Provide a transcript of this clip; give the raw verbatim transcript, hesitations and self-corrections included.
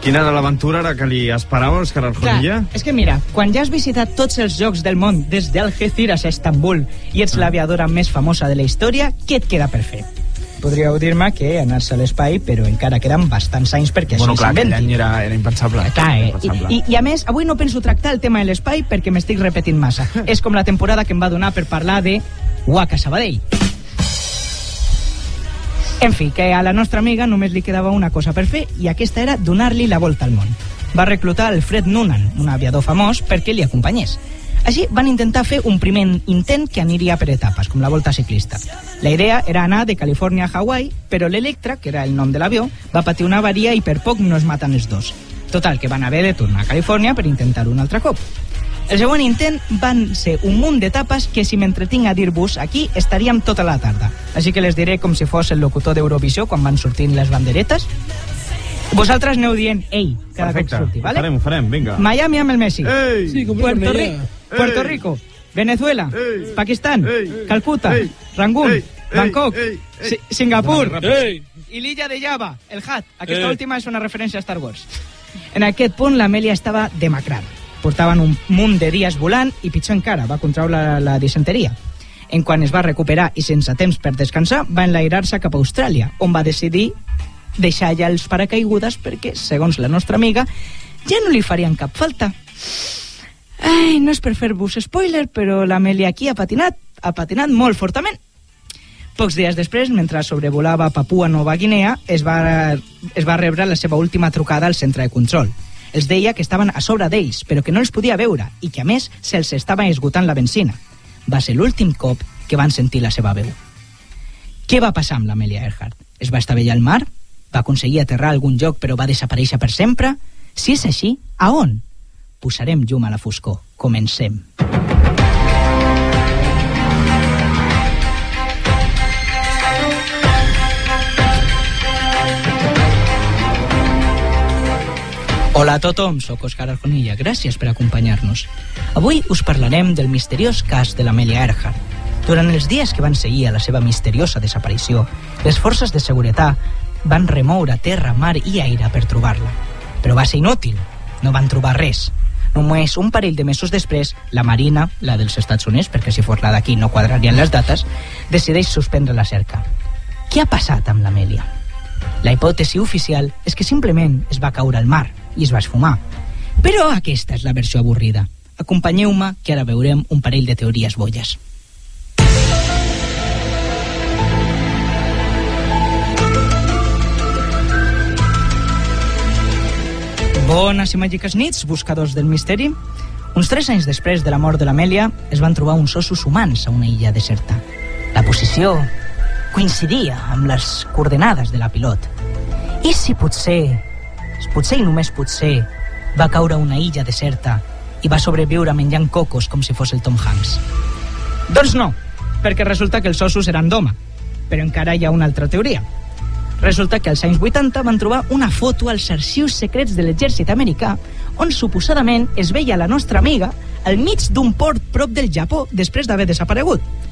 Quina era l'aventura ara que li esperava, Òscar Arjonilla? Clar, és que mira, quan ja has visitat tots els jocs del món, des d'Algeciras a Estambul, i ets ah. l'aviadora més famosa de la història, què et queda per fer? Podríeu dir-me que anar-se a l'espai, però encara queden bastants anys perquè bueno, això clar, s'inventi. Bueno, clar, aquell any era, era impensable. Clar, eh? era impensable. I, i, I a més, avui no penso tractar el tema de l'espai perquè m'estic repetint massa. És com la temporada que em va donar per parlar de Waka Sabadell. En fi, que a la nostra amiga només li quedava una cosa per fer, i aquesta era donar-li la volta al món. Va reclutar el Fred Noonan, un aviador famós, perquè li acompanyés. Així van intentar fer un primer intent que aniria per etapes, com la volta ciclista. La idea era anar de Califòrnia a Hawaii, però l'Electra, que era el nom de l'avió, va patir una avaria i per poc no es maten els dos. Total, que van haver de tornar a Califòrnia per intentar-ho un altre cop. El següent intent van ser un munt d'etapes que, si m'entretinc a dir-vos aquí, estaríem tota la tarda. Així que les diré com si fos el locutor d'Eurovisió quan van sortint les banderetes. Vosaltres aneu dient, ei, cada Perfecte. cop surti, vale? Ho farem, ho farem, vinga. Miami amb el Messi. Ei! Sí, Puerto, Ri Puerto Rico. Venezuela. Ei! Pakistan. Ei! Calcuta. Ei! Rangún. Ei! Bangkok. Ei! Ei! Si Singapur. Ei! I l'illa de Java, el Hat. Aquesta Ei! última és una referència a Star Wars. En aquest punt, l'Amèlia estava demacrada. Portaven un munt de dies volant i, pitjor encara, va contraure la, la disenteria. En quan es va recuperar i sense temps per descansar, va enlairar-se cap a Austràlia, on va decidir deixar ja els paracaigudes perquè, segons la nostra amiga, ja no li farien cap falta. Ai, no és per fer-vos spoiler, però l'Amèlia aquí ha patinat, ha patinat molt fortament. Pocs dies després, mentre sobrevolava Papua Nova Guinea, es va, es va rebre la seva última trucada al centre de control. Els deia que estaven a sobre d'ells, però que no els podia veure i que, a més, se'ls estava esgotant la benzina. Va ser l'últim cop que van sentir la seva veu. Què va passar amb l'Amelia Earhart? Es va estavellar al mar? Va aconseguir aterrar a algun lloc però va desaparèixer per sempre? Si és així, a on? Posarem llum a la foscor. Comencem. Hola a tothom, soc Òscar Arjonilla, gràcies per acompanyar-nos. Avui us parlarem del misteriós cas de l'Amelia Earhart. Durant els dies que van seguir a la seva misteriosa desaparició, les forces de seguretat van remoure terra, mar i aire per trobar-la. Però va ser inútil, no van trobar res. Només un parell de mesos després, la Marina, la dels Estats Units, perquè si fos la d'aquí no quadrarien les dates, decideix suspendre la cerca. Què ha passat amb l'Amelia? La hipòtesi oficial és que simplement es va caure al mar i es va esfumar. Però aquesta és la versió avorrida. Acompanyeu-me, que ara veurem un parell de teories bolles. Bones i màgiques nits, buscadors del misteri. Uns tres anys després de la mort de l'Amèlia, es van trobar uns ossos humans a una illa deserta. La posició coincidia amb les coordenades de la pilot. I si potser, potser i només potser, va caure a una illa deserta i va sobreviure menjant cocos com si fos el Tom Hanks? Doncs no, perquè resulta que els ossos eren d'home. Però encara hi ha una altra teoria. Resulta que als anys vuitanta van trobar una foto als arxius secrets de l'exèrcit americà on suposadament es veia la nostra amiga al mig d'un port prop del Japó després d'haver desaparegut.